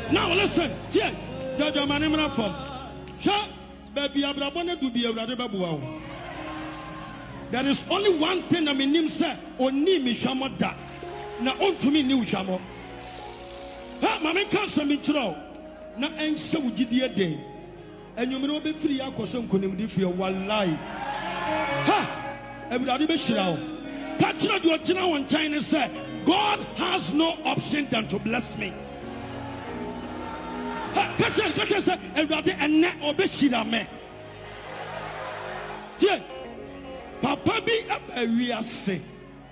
Now listen, dear, the man from baby Abrabona to be a Radababu. There is only one thing I mean, sir, or name me Shamoda. Now, on to me, new Shamo. Ha, Mamma can't send me through. Now, and so did the day. And you may not be free. I could some couldn't if you one lie. Ha, everybody be sure. Catch not your dinner one time and say, God has no option than to bless me. Catch it, say, everybody and net or be sure me. Dear, Papa be up a real say.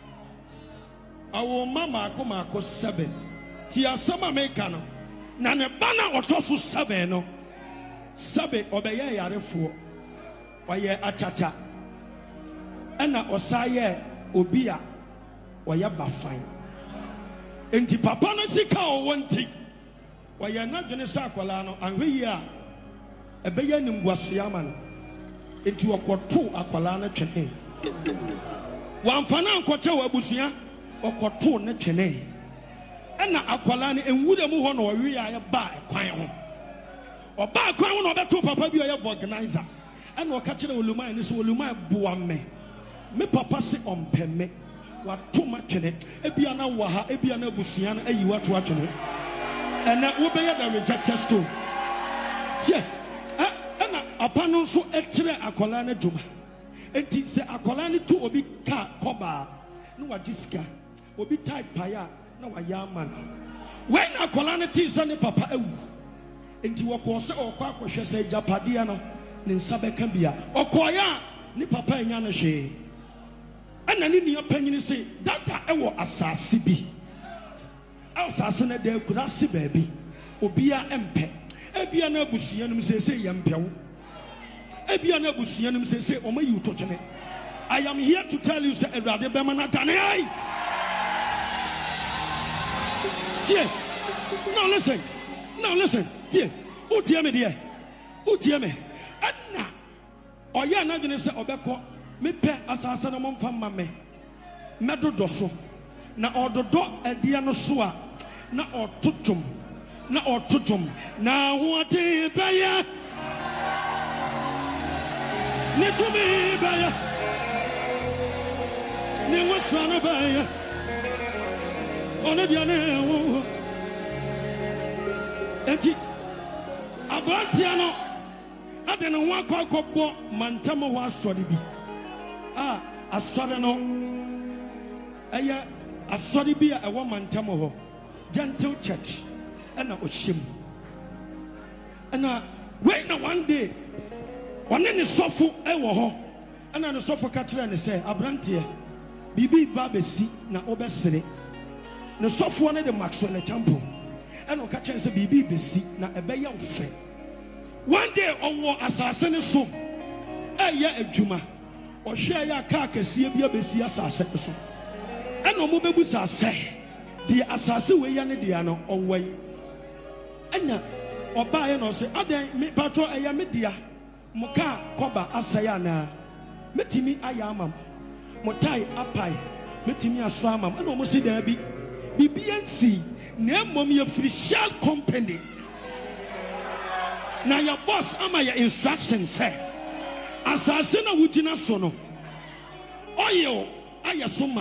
Our mama come 7. Tia sama mekano. Na ne bana otosu 7 no. 7 obeye yarefo. Oye achacha. Ena osaye obia oye bafan. Enti papa no sika o wonti. Oye na dwene sa akwala no anhwe a ebeye nimguase ama no. Enti okoto akwala no twene. Wamfana ankoche wa abusia okoto ne twene. Ena akwala ne enwure mu ho na owe ya ba ekwan ho. Oba ekwan ho na obeto papa bi oye organizer. Ena okachire oluman ne so oluman boa me. Me papa se ompeme. Wato ma twene. Ebia na wa ha, ebia na abusia na ayi wato atwene. Ena wo be ya da rejected stone. Tie. Ena apa no so ekire akwala ne djuma. Enti se akwala ne tu obi ka koba no wadiska. Obi type paya na wa yaman. When akwala ne ti ne papa ewu. Enti woko se okwa akohwe se japade no ne nsabe ka bia. Okoya ne papa enya no hwe. Ana ni niya panyini se dada ewo asase bi. Asase ne de kura se baabi. Obia empe. Ebia na abusuya num se yempewo. Ebia na abusuya num se omayi utotwene. I am here to tell you say Ewurade be mana dane ai. Now listen. Dear, who dear me dear? Who dear me? Anna. Oh yeah, na dwene se obekọ me pe asase no momfa mame. Medodo so. Na ododo edia no so a na ototom. Na ho ate baya. Ne to me baya. Ne wasana baya. Ona dia ne wo. Enti abatia no ade ne ho akọkọbọ mantamo ho asọre bi. Asọre no eye asọre bi a ewo mantamo ho. Gentle church. And I was shame. And when one day, one in the sofa, I was and on the sofa catcher and say, Abrantia, Bibi Babesi, na obesere. The sofa one of the Maxwell temple. And no catcher said, Bibi Bessi, na a bay of friend. One day, over assassin so, a year of Juma, or share your carcass, see a Bessi assassin. And no mobile say, the assassin way and the ano away. Ena oba no se adan me patro eya media muka koba asaya na metimi aya amam motai apai metimi aso amam ena mo se da bi bibiansi na emom ye official company na your boss ama your instructions say asase na wugina so no oil ayasoma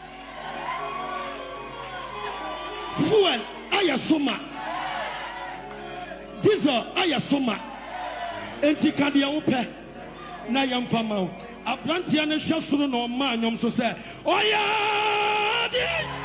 fuel ayasoma diesel ayasoma enti kadia wope na yamfama abrantia na hwasoro na o ma anyom so say oya